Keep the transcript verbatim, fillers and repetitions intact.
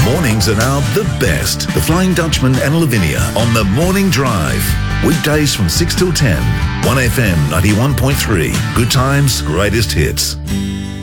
Mornings are now the best. The Flying Dutchman and Lavinia on The Morning Drive. Weekdays from six till ten. one F M ninety-one point three. Good times, greatest hits.